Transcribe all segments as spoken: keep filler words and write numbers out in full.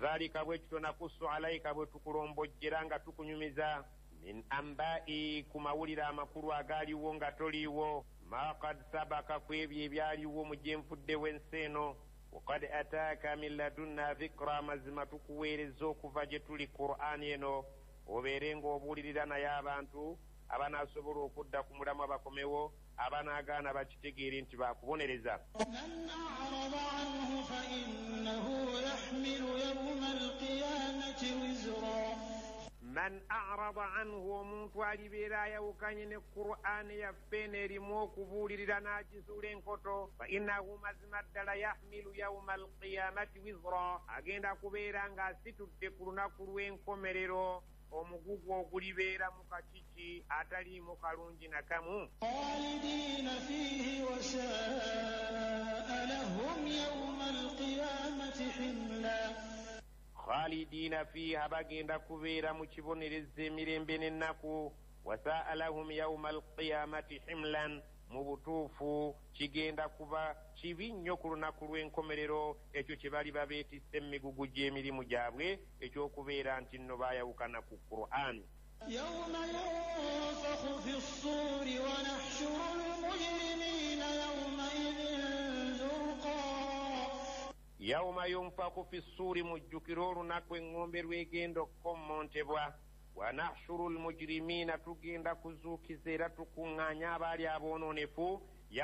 kadhalika bwe kityo nakusu alayka bwe tukulombojjera nga tukunyumiza min ambai ku mawulire amakulu agaaliwo nga toliiwo ma kad sabaka ku ebyo ebyaliwo mu gye nfuddewo ensi eno wakad ataaka min ladunna dhikra mazima tukuweereza okuva gye tuli qur'ani eno obeere ng'obuulirira naye abantu abanaasobola okudda ku mulamu abakomewo abanaagaana bakitegeere nti baakubonereza. man arada anhu omuntu alibeera ayawukanye ne qur'ani yaffe n'erimu okubuulirira n'agizuula enkoto fa innahu mazima ddala yahmilu yauma alqiyamati wizra agenda kubeera ng'asitudde ku lunaku lw'enkomerero omugugu ogulibeera mu kakiki ataliimu kalungi nakamu. khalidina fihi wa saa lahum yauma alqiyamati himla khalidina fiha bagenda kubeera mu kibonereza emirembe n'ennaku wasaa lahum yauma alqiyamati himlan mu butuufu kigenda kuba kibi nnyo ku lunaku lw'enkomerero ekyo kye bali babeetisse emigugu gy'emirimu gyabwe ekyokubeera nti nno baayawukana ku qur'ani. yawma yunfakhu fi ssuuri wa nahshuru almujrimina yawmaidhin zurqa yawma yunfaku fi ssuuri mujjukira olunaku eŋŋombe lwegenda okukommontebwa wa nahshuru almujrimina tugenda kuzuukiza era tukuŋŋaanya abaali aboononefu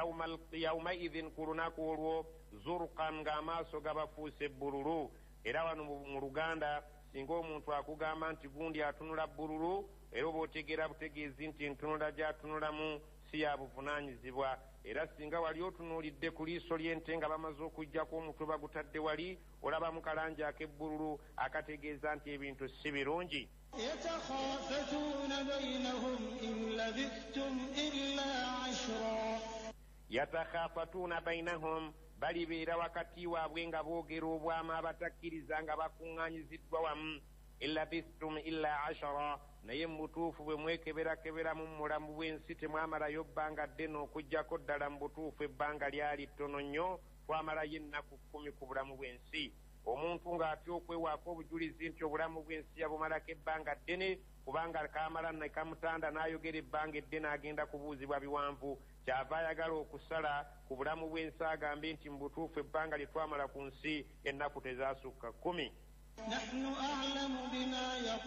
yawmaidhin ku lunaku olwo zurqan ng'amaaso gabafuuse bbululu. era wano mu luganda singa omuntu akugamba nti gundi atunula bbululu era oba otegeera butegeezi nti entunula gy'atunulamu si ya buvunaanyizibwa. era singa wali otunuulidde ku liiso ly'ente nga bamaze okuggyako omutwe bagutadde wali olabamu kalangi ak'ebbululu akategeeza nti ebintu si birungi. yatakhafatuna bainahum in labithtum illa ashra yatakhafatuna bainahum balibeera wakati waabwe nga boogera obwama abatakkiriza nga bakuŋŋaanyiziddwa wamu in labithtum illa ashara naye mu butuufu bwe mwekeberakeberamu mu mulamu bw'ensi temwamalayo bbanga ddene okuggyako ddala mu butuufu ebbanga lyali ttono nnyo twamalayo ennaku kkumi ku bulamu bw'ensi. omuntu ng'atya okwewaako obujulizi nti obulamu bw'ensi yabumalako ebbanga ddene kubanga kamala ne kamutanda n'ayogera ebbanga eddene agenda kubuuzibwa biwanvu kyava ayagala okusala ku bulamu bw'ensi agambe nti mu butuufu ebbanga lye twamala ku nsi ennaku tezaasukka kkumi. نحن أعلم بما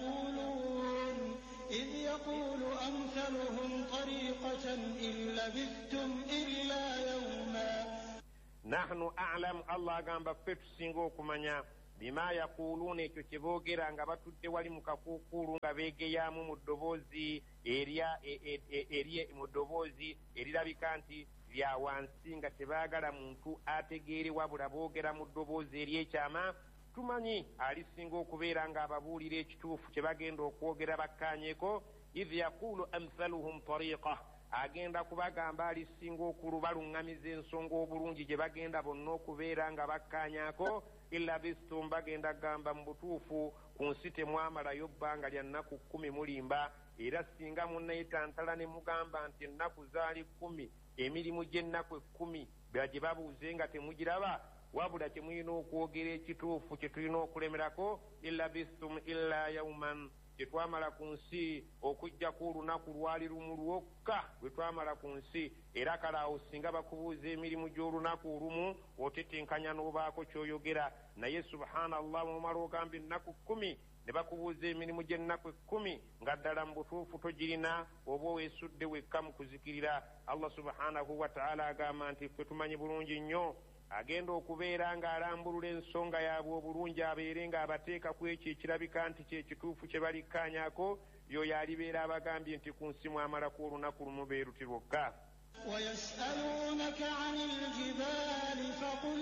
يقولون إذ يقول أمثلهم طريقة إن لبثتم إلا يوما نحن أعلم الله قام بفتسينغو كمانيا بما يقولون ekyo kye boogera nga batudde wali mu kakuukulu nga beegeyaamu mu ddoboozi erya erye mu ddoboozi erirabika nti lya wansi nga tebaagala muntu ategeere wabula boogera mu ddoboozi ery'ekyama. tumanyi alisinga okubeera ng'ababuulira ekituufu kye bagenda okwogera bakkaanyeeko. idh yaqulu amthaluhum tariqa agenda kubagamba alisinga okulubaluŋŋamiza ensonga obulungi gye bagenda bonna okubeera nga bakkaanyaako. illa bistum bagenda gamba mu butuufu ku nsi temwamalayo bbanga lya nnaku kkumi mulimba. era singa munnayitantala ne mugamba nti ennaku zaali kkumi emirimu gy'ennaku ekkumi gye babuuze nga temugiraba wabula kye mulina okwogera ekituufu kye tulina okulemerako. illa bistum illa yauman kye twamala ku nsi okuggyako olunaku lwali lumu lwokka lwe twamala ku nsi. era kale awo singa bakubuuza emirimu gy'olunaku olumu otetenkanya n'obaako ky'oyogera naye subhanallah momala ogamba ennaku kkumi ne bakubuuza emirimu gy'ennaku ekkumi nga ddala mu butuufu togirina oba weesudde wekka mu kuzikirira. Allah subhanahu wa ta'ala agamba nti ffe tumanyi bulungi nnyo agenda okubeera ng'alambulula ensonga yaabwe obulungi abeere ng'abateeka ku ekyo ekirabika nti kyekituufu kye balikkaanyaako. y'oyo alibeera abagambye nti ku nsi mwamalaku olunaku lumu beeruti lwokka. ويسألونك عن الجبال فقل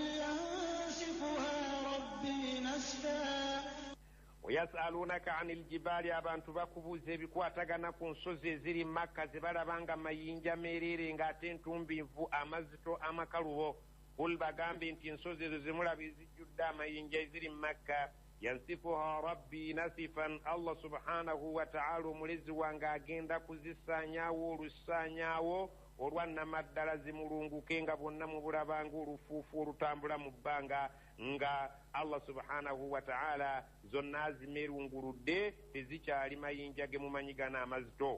ينسفها ربي نسفا wayasalunaka ani ljibaali abantu bakubuuza ebikwatagana ku nsozi eziri makka ze balaba nga mayinja meerere ng'ate entumbinvu amazito amakalubo. kul bagambe nti ensozi ezo zemulaba ezijjudde amayinja eziri makka yansifuha rabbi nasifan Allah subhanahu wa ta'ala omulezi wange agenda kuzisaanyaawo olusaanyaawo olwannamaddala zimulunguke nga bonna mubulaba ng'olufuufu olutambula mu bbanga nga Allah subhanahu wa ta'ala zonna azimerunguludde tezikyali mayinja ge mumanyigana amazito.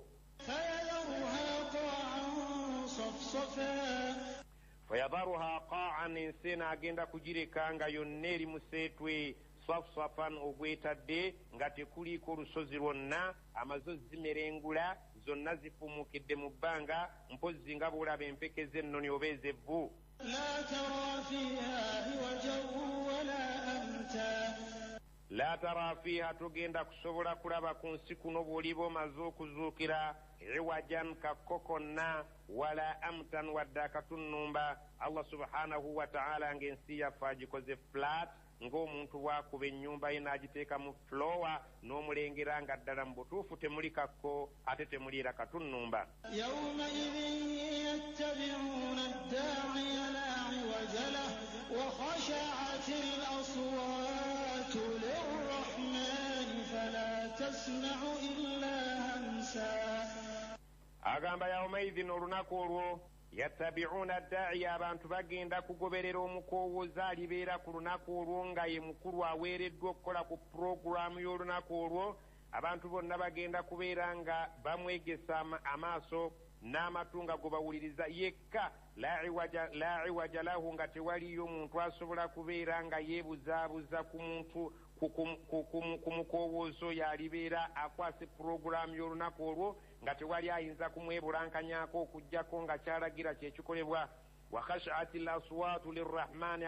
fayadharuha qa'an ensena agenda kugireka nga yonna eri museetwe safsafan ogwetadde nga tekuliiko olusozi lwonna, amazo zimerengula zonna zifumukidde mu bbanga mpozzi nga bw'olaba empeke z'ennoni oba ez'evvu. la tara fiha togenda kusobola kulaba ku nsi kuno bw'oliba omaze okuzuukira iwajan kakko konna wala amtan wadde akatunnumba. Allah subhanahu wa ta'ala ng'ensi yaffe agikoze flat ng'omuntu bw'akuba ennyumba ye n'agiteeka mu flowa n'omulengera nga ddala mu butuufu temuli kakko ate temuliira katunnumba. agamba yawmaidhin olunaku olwo yattabi'una adda'iya abantu bagenda kugoberera omukowoozi alibeera ku lunaku olwo nga ye mukulu aweereddwa okukola ku puroguramu y'olunaku olwo. abantu bonna bagenda kubeera nga bamwegesa amaaso n'amatu nga go bawuliriza yekka, la iwaja lahu nga tewaliyo muntu asobola kubeera nga yeebuzaabuza ku muntu ku mukowoozi oyo alibeera akwase puroguramu y'olunaku olwo nga tewali ayinza kumwebulankanyako okujjako nga kyalagira kyekikolebwa. wa khashaati laswaatu lirrahmani,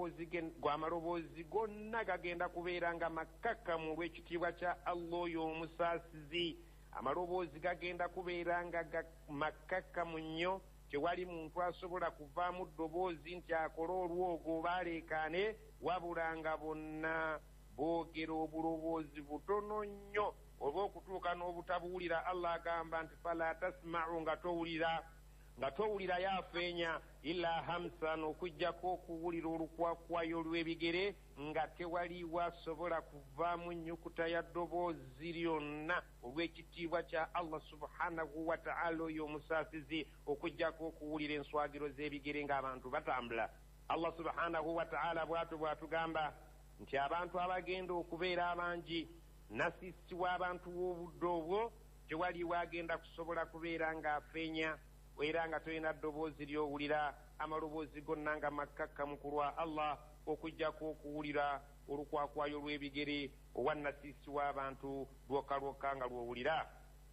amaloboozi gonna gagenda kubeera nga makkakkamu olw'ekitiibwa kya Allah oyo omusaasizi. amaloboozi gagenda kubeera nga makkakkamu nnyo, tewali muntu asobola kuvaamu ddoboozi nti akole olwogo oba aleekaane, wabula nga bonna boogera obuloboozi butono nnyo olw'okutuuka n'obutabuwulira. Allah agamba nti fala tasma'u, nga towulira nga towulira yafeenya illa hamsan, okujjako okuwulira olukwakwayo lw'ebigere nga tewaliwo asobola kuvaamu nnyukuta ya ddoboozi lyonna olw'ekitiibwa kya Allah subhanahu wa ta'ala oyo omusaasizi, okujjako okuwulira enswagiro z'ebigere ng'abantu batambula. Allah subhanahu wa ta'ala bw'atyo bw'atugamba nti abantu abagenda okubeera abangi nasisi w'abantu w'obudde obwo tewaliwo agenda kusobola kubeera ng'afeenya era nga tolina ddoboozi ly'owulira. amaloboozi gonna nga makkakkamu ku lwa Allah, okujjako okuwulira olukwakwayo lw'ebigere owa nasisi w'abantu lwokka lwokka nga lw'owulira.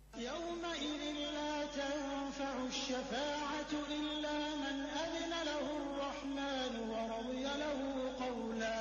يومئذ لا تنفع الشفاعة إلا من أذن له الرحمن ورضي له قولا.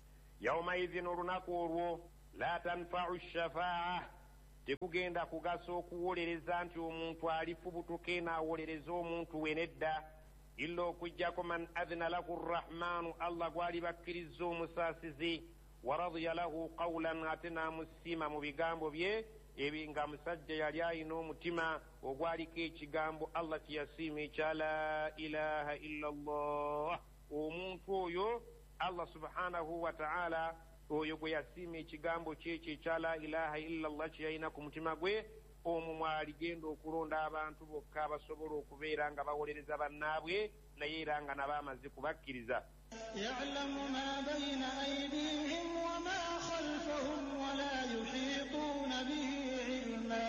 يومئذ olunaku olwo la tanfa'u shafaa'a, tekugenda kugasa okuwolereza nti omuntu alifubutuke n'awolereza omuntu we nedda, illa okujjako man adhina lahu rrahmanu, Allah gwali bakkiriza omusaasizi, wa radiya lahu qawlan, ate n'amusiima mu bigambo bye ebi nga musajja yali alina omutima ogwaliko ekigambo Allah kiyasiima ekya la ilaha illa Allah. omuntu oyo Allah subhanahu wa ta'ala oyo gwe yasiima ekigambo kyekyo ekya la ilaha illa Allah kyeyalina ku mutima gwe, omwo mwaligenda okulonda abantu bokka abasobola okubeera nga bawolereza bannaabwe naye era nga nabo amaze kubakkiriza. يعلم ما بين أيديهم وما خلفهم ولا يحيطون به علما.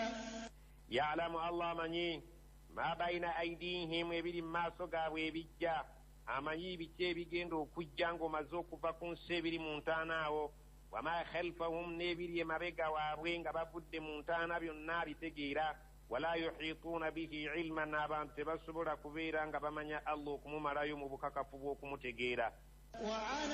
يعلم الله مني ما بين أيديهم ebiri mu maaso gaabwe ebijja, amanyi biki ebigenda okujja ng'omaze okuva ku nsi ebiri mu ntaana awo. wama khalfahum, n'ebiri emabega waabwe nga bavudde mu ntaana byonna bitegeera. wala yuhituuna bihi ilman, abantu tebasobola kubeera nga bamanya Allah okumumalayo mu bukakafu bw'okumutegeera.